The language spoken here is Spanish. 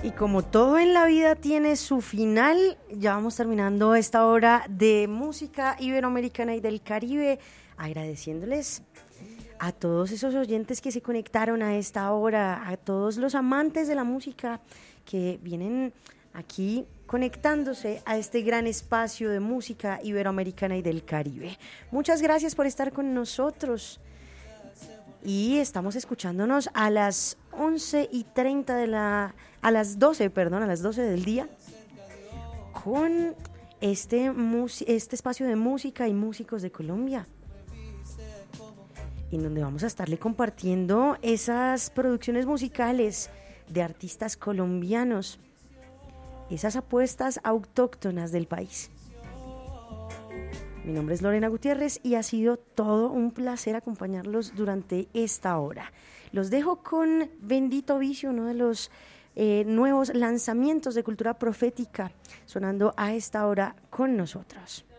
Y como todo en la vida tiene su final, ya vamos terminando esta hora de música iberoamericana y del Caribe, agradeciéndoles a todos esos oyentes que se conectaron a esta hora, a todos los amantes de la música que vienen aquí conectándose a este gran espacio de música iberoamericana y del Caribe. Muchas gracias por estar con nosotros. Y estamos escuchándonos a las 11:30 a las 12 del día, con este espacio de música y músicos de Colombia, en donde vamos a estarle compartiendo esas producciones musicales de artistas colombianos, esas apuestas autóctonas del país. Mi nombre es Lorena Gutiérrez y ha sido todo un placer acompañarlos durante esta hora. Los dejo con Bendito Vicio, uno de los nuevos lanzamientos de cultura profética, sonando a esta hora con nosotros.